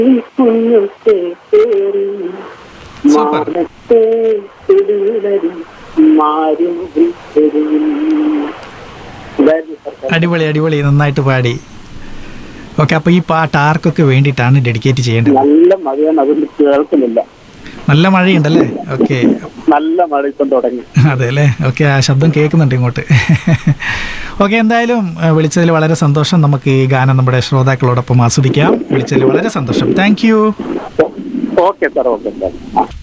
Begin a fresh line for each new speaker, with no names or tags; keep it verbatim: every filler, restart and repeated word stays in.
ഈ കുഞ്ഞത്തെ പേറി
സൂപ്പർ.
മാനത്തെ പിടിവരി മാരും വിളിച്ചെറിയും. ഇതായിരുന്നു സർക്കാർ.
അടിപൊളി അടിപൊളി, നന്നായിട്ട് പാടി. ഓക്കെ, അപ്പോൾ ഈ പാട്ട് ആർക്കൊക്കെ വേണ്ടിയിട്ടാണ് ഡെഡിക്കേറ്റ് ചെയ്യേണ്ടത്?
നല്ല മഴയാണ്, അതുകൊണ്ട് കേൾക്കുന്നില്ല.
നല്ല മഴയുണ്ടല്ലേ? ഓക്കെ,
നല്ല മഴ ഇപ്പം തുടങ്ങി.
അതെ അല്ലേ? ഓക്കെ, ആ ശബ്ദം കേൾക്കുന്നുണ്ട് ഇങ്ങോട്ട്. ഓക്കെ, എന്തായാലും ഏഹ്, വിളിച്ചതിൽ വളരെ സന്തോഷം. നമുക്ക് ഈ ഗാനം നമ്മുടെ ശ്രോതാക്കളോടൊപ്പം ആസ്വദിക്കാം. വിളിച്ചതിൽ വളരെ സന്തോഷം. Thank you.
Okay sir, okay sir. ആ